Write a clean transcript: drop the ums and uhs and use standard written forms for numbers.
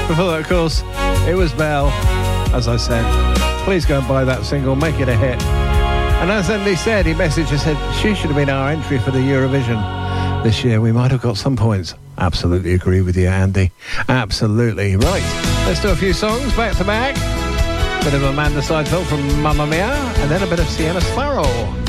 Before that, of course, it was Belle. As I said, please go and buy that single, make it a hit. And as Andy said, he messaged and said she should have been our entry for the Eurovision this year. We might have got some points. Absolutely agree with you, Andy. Absolutely. Right, let's do a few songs back to back. Bit of Amanda Seinfeld from Mamma Mia, and then a bit of Sienna Sparrow.